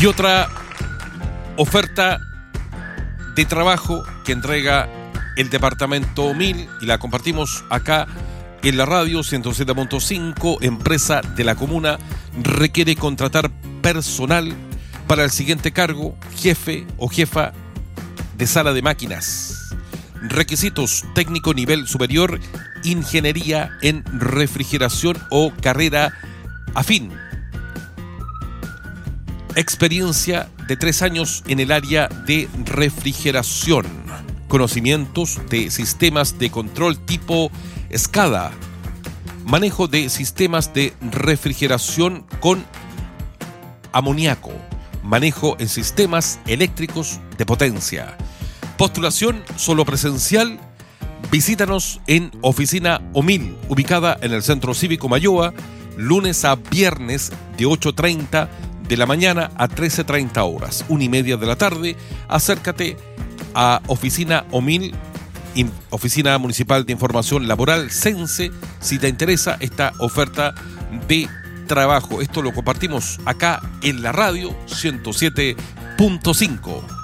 Y otra oferta de trabajo que entrega el departamento 1000 y la compartimos acá en la radio 107.5. Empresa de la comuna requiere contratar personal para el siguiente cargo: jefe o jefa de sala de máquinas. Requisitos: técnico nivel superior, ingeniería en refrigeración o carrera afín. Experiencia de 3 años en el área de refrigeración. Conocimientos de sistemas de control tipo SCADA. Manejo de sistemas de refrigeración con amoníaco. Manejo en sistemas eléctricos de potencia. Postulación solo presencial. Visítanos en Oficina OMIL, ubicada en el Centro Cívico Mayoa, lunes a viernes de 8:30 de la mañana a 13:30 horas, 1:30 de la tarde. Acércate a Oficina OMIL, Oficina Municipal de Información Laboral, CENSE, si te interesa esta oferta de trabajo. Esto lo compartimos acá en la radio 107.5.